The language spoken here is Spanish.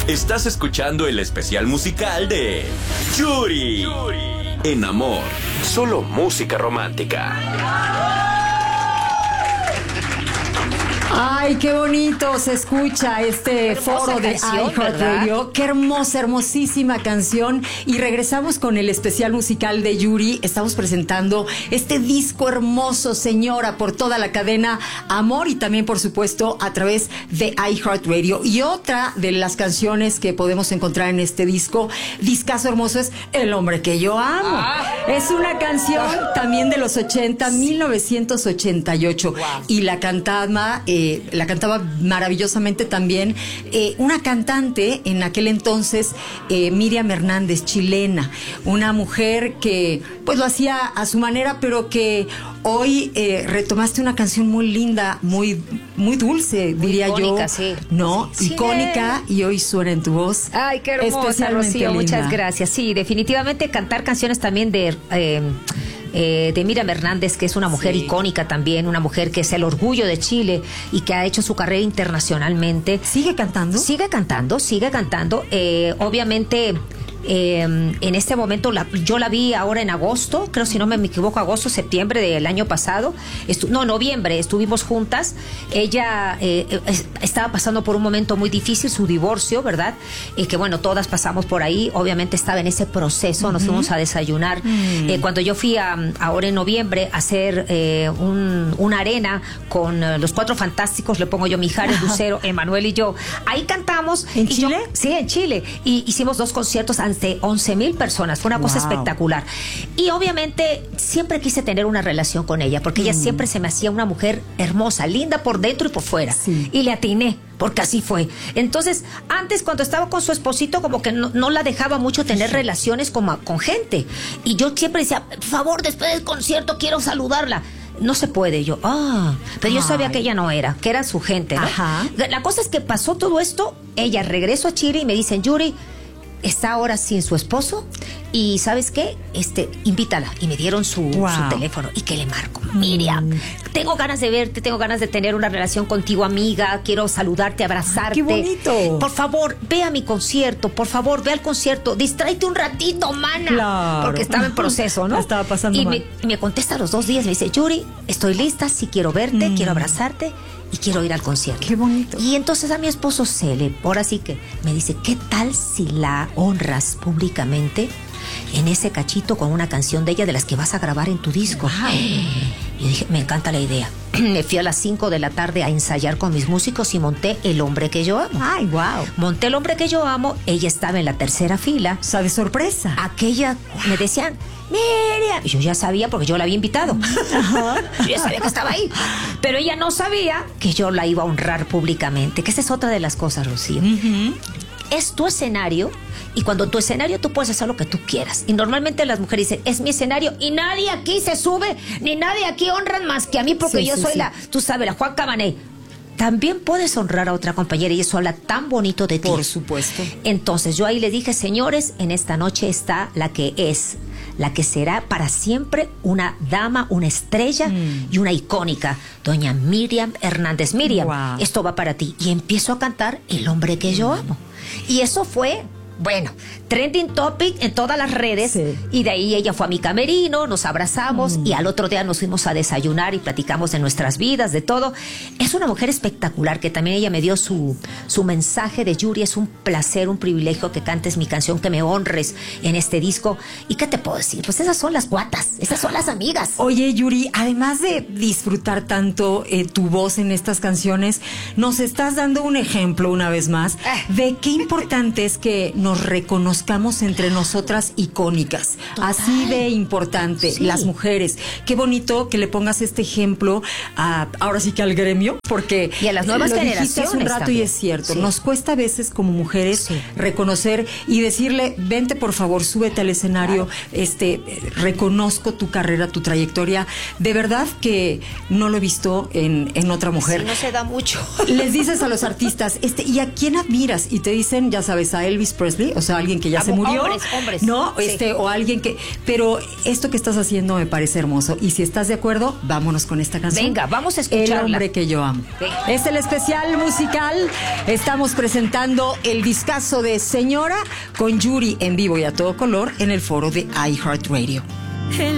Estás escuchando el especial musical de Yuri. En Amor, solo música romántica. Ay, qué bonito se escucha este foro de iHeartRadio. Qué hermosa, hermosísima canción. Y regresamos con el especial musical de Yuri. Estamos presentando este disco hermoso, señora, por toda la cadena Amor y también, por supuesto, a través de iHeartRadio. Y otra de las canciones que podemos encontrar en este discazo hermoso, es El hombre que yo amo. Es una canción también de los 80, 1988. Wow. Y la cantaba maravillosamente también una cantante en aquel entonces, Miriam Hernández, chilena, una mujer que pues lo hacía a su manera, pero que hoy retomaste una canción muy linda, muy dulce, muy diría icónica, yo, sí. ¿No? Sí, icónica, y hoy suena en tu voz. Ay, qué hermosa, Rocío, muchas gracias. Sí, definitivamente cantar canciones también de Miriam Hernández, que es una mujer icónica también, una mujer que es el orgullo de Chile y que ha hecho su carrera internacionalmente. ¿Sigue cantando? Sigue cantando. Obviamente, en este momento yo la vi ahora en agosto, creo, si no me equivoco, septiembre del año pasado, noviembre, estuvimos juntas. Ella estaba pasando por un momento muy difícil, su divorcio, ¿verdad? Que bueno, todas pasamos por ahí. Obviamente estaba en ese proceso. Nos fuimos a desayunar. Cuando yo fui ahora en noviembre a hacer una arena con los Cuatro Fantásticos, le pongo yo Mijares, Lucero, Emanuel y yo, ahí cantamos. ¿En Chile? Sí, en Chile. Y hicimos 2 conciertos ante 11,000 personas. Fue una cosa espectacular. Y obviamente siempre quise tener una relación con ella, porque ella siempre se me hacía una mujer hermosa, linda por dentro y por fuera. Sí. Y le atiné, porque así fue. Entonces, antes, cuando estaba con su esposito, como que no la dejaba mucho tener relaciones con gente. Y yo siempre decía, por favor, después del concierto quiero saludarla. No se puede. Pero yo sabía que ella no era, que era su gente, ¿no? Ajá. La cosa es que pasó todo esto, ella regresó a Chile y me dicen, Yuri, está ahora sin su esposo y ¿sabes qué? Invítala. Y me dieron su teléfono. ¿Y qué le marco? Miriam, tengo ganas de verte, tengo ganas de tener una relación contigo, amiga. Quiero saludarte, abrazarte. ¡Qué bonito! Por favor, ve a mi concierto. Por favor, ve al concierto. Distráete un ratito, mana. Claro. Porque estaba en proceso, ¿no? Estaba pasando mal. Me contesta a los 2 días. Me dice, Yuri, estoy lista. Sí quiero verte, quiero abrazarte y quiero ir al concierto. ¡Qué bonito! Y entonces a mi esposo ahora sí que me dice, ¿qué tal si la honras públicamente en ese cachito con una canción de ella de las que vas a grabar en tu disco? Wow. Yo dije, me encanta la idea. Me fui a las 5 de la tarde a ensayar con mis músicos y monté El hombre que yo amo. ¡Ay, wow! Monté El hombre que yo amo. Ella estaba en la tercera fila. O sea, de sorpresa. Aquella, me decían, Miriam. Y yo ya sabía porque yo la había invitado. Yo ya sabía que estaba ahí. Pero ella no sabía que yo la iba a honrar públicamente. Que esa es otra de las cosas, Rocío. Es tu escenario, y cuando tu escenario tú puedes hacer lo que tú quieras. Y normalmente las mujeres dicen, es mi escenario y nadie aquí se sube, ni nadie aquí honran más que a mí, porque yo soy tú sabes, la Juan Cabané. También puedes honrar a otra compañera y eso habla tan bonito de ti. Por supuesto. Entonces yo ahí le dije, señores, en esta noche está la que será para siempre una dama, una estrella y una icónica, doña Miriam Hernández. Miriam, esto va para ti. Y empiezo a cantar El hombre que yo amo. Y eso fue, bueno, trending topic en todas las redes. Sí. Y de ahí ella fue a mi camerino, nos abrazamos y al otro día nos fuimos a desayunar y platicamos de nuestras vidas, de todo. Es una mujer espectacular, que también ella me dio su mensaje de Yuri, es un placer, un privilegio que cantes mi canción, que me honres en este disco. ¿Y qué te puedo decir? Pues esas son las guatas, esas son las amigas. Oye, Yuri, además de disfrutar tanto tu voz en estas canciones, nos estás dando un ejemplo una vez más de qué importante es que nos reconozcamos entre nosotras icónicas. Total. Así de importante, las mujeres. Qué bonito que le pongas este ejemplo ahora sí que al gremio, porque y a las nuevas generaciones hace un rato también. Y es cierto, nos cuesta a veces como mujeres reconocer y decirle, vente por favor, súbete al escenario, reconozco tu carrera, tu trayectoria. De verdad que no lo he visto en otra mujer. Sí, no se da mucho. Les dices a los artistas, ¿y a quién admiras? Y te dicen, ya sabes, a Elvis Presley. Presley, o sea, alguien que ya se murió. Hombres. ¿No? Sí. O alguien que... Pero esto que estás haciendo me parece hermoso. Y si estás de acuerdo, vámonos con esta canción. Venga, vamos a escucharla. El hombre que yo amo. Sí. Es el especial musical. Estamos presentando el discazo de Señora con Yuri en vivo y a todo color en el foro de iHeartRadio.